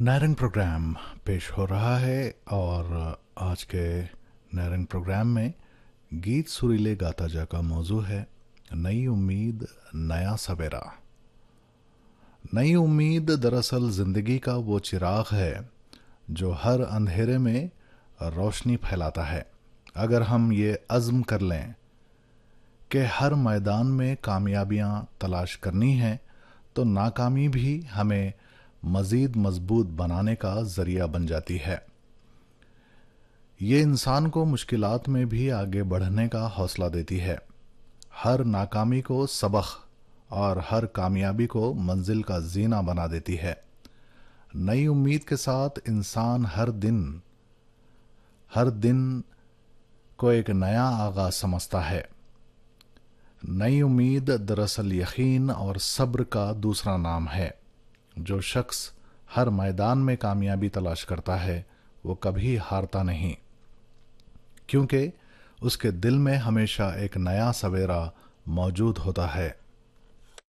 नायरंग programme पेश हो रहा है और आज के नायरंग प्रोग्राम में गीत सुरीले गाता जा का मौजू है नई उम्मीद नया सवेरा। नई उम्मीद दरअसल ज़िंदगी का वो चिराग है जो हर अंधेरे में रोशनी फैलाता है। अगर हम ये अज़्म कर लें कि हर मैदान में कामयाबियां तलाश करनी हैं तो नाकामी भी हमें मज़ीद मजबूत बनाने का ज़रिया बन जाती है। ये इंसान को मुश्किलात में भी आगे बढ़ने का हौसला देती है। हर नाकामी को सबक और हर कामयाबी को मंजिल का जीना बना देती है। नई उम्मीद के साथ इंसान हर दिन को एक नया आगाज समझता है। नई उम्मीद दरअसल यकीन और सब्र का दूसरा नाम है। जो शख्स हर मैदान में कामयाबी तलाश करता है वो कभी हारता नहीं, क्योंकि उसके दिल में हमेशा एक नया सवेरा मौजूद होता है।